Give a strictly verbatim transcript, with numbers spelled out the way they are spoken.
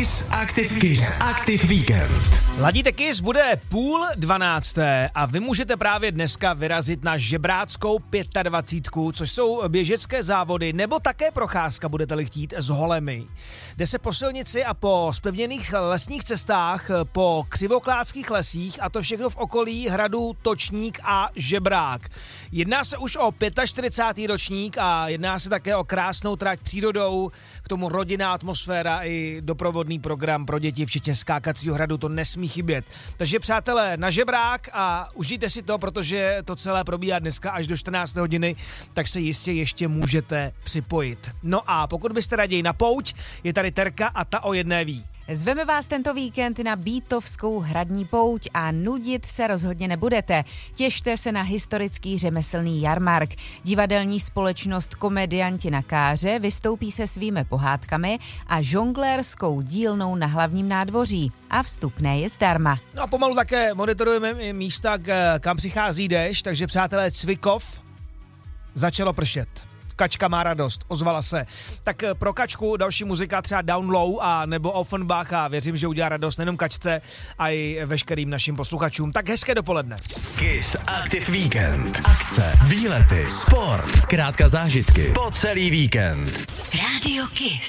Kiss Active, Kiss Active Weekend. Ladíte Kiss, bude půl dvanácté a vy můžete právě dneska vyrazit na žebráckou dvacítku pět, což jsou běžecké závody, nebo také procházka, budete-li chtít, s holemi. Jde se po silnici a po zpevněných lesních cestách, po křivoklátských lesích, a to všechno v okolí hradu Točník a Žebrák. Jedná se už o čtyřicátý pátý ročník a jedná se také o krásnou trať přírodou, k tomu rodinná atmosféra i doprovodný program pro děti, včetně skákacího hradu, to nesmí chybět. Takže přátelé, na Žebrák a užijte si to, protože to celé probíhá dneska až do čtrnácté hodiny, tak se jistě ještě můžete připojit. No a pokud byste raději na pouť, je tady Terka a ta o jedné ví. Zveme vás tento víkend na Bítovskou hradní pouť a nudit se rozhodně nebudete. Těšte se na historický řemeslný jarmark. Divadelní společnost Komedianti na káře vystoupí se svými pohádkami a žonglérskou dílnou na hlavním nádvoří. A vstupné je zdarma. No a pomalu také monitorujeme místa, kam přichází déšť, takže přátelé, Cvikov, začalo pršet. Kačka má radost, ozvala se. Tak pro Kačku další muzika, třeba Down Low a nebo Offenbach, a věřím, že udělá radost nejenom Kačce, a i veškerým našim posluchačům. Tak hezké dopoledne. Kiss Active Weekend. Akce, výlety, sport, zkrátka zážitky po celý víkend. Rádio Kiss.